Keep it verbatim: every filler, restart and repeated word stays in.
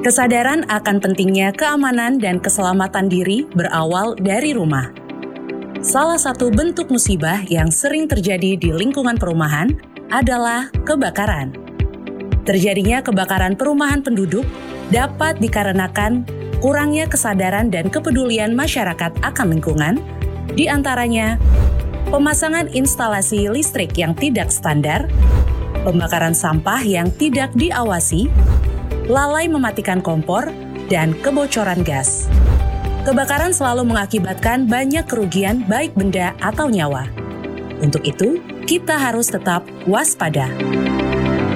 Kesadaran akan pentingnya keamanan dan keselamatan diri berawal dari rumah. Salah satu bentuk musibah yang sering terjadi di lingkungan perumahan adalah kebakaran. Terjadinya kebakaran perumahan penduduk dapat dikarenakan kurangnya kesadaran dan kepedulian masyarakat akan lingkungan, di antaranya pemasangan instalasi listrik yang tidak standar, pembakaran sampah yang tidak diawasi, lalai mematikan kompor, dan kebocoran gas. Kebakaran selalu mengakibatkan banyak kerugian baik benda atau nyawa. Untuk itu, kita harus tetap waspada.